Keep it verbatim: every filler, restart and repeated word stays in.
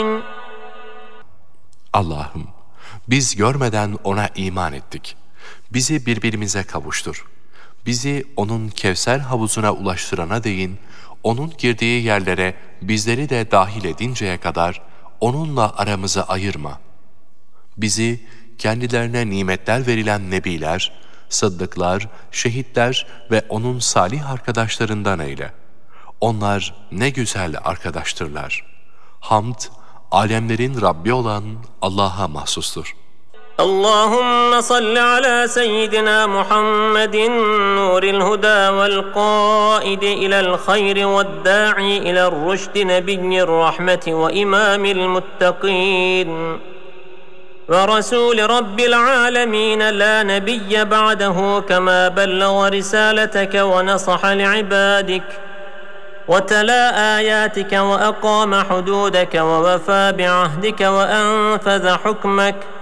Allah'ım, biz görmeden ona iman ettik. Bizi birbirimize kavuştur. Bizi onun Kevser havuzuna ulaştırana değin, onun girdiği yerlere bizleri de dahil edinceye kadar onunla aramızı ayırma. Bizi kendilerine nimetler verilen nebiler, sıddıklar, şehitler ve onun salih arkadaşlarından eyle. Onlar ne güzel arkadaştırlar. Hamd, alemlerin Rabbi olan Allah'a mahsustur. اللهم صل على سيدنا محمد نور الهدى والقائد إلى الخير والداعي إلى الرشد نبي الرحمة وإمام المتقين ورسول رب العالمين لا نبي بعده كما بلغ رسالتك ونصح لعبادك وتلا آياتك وأقام حدودك ووفى بعهدك وأنفذ حكمك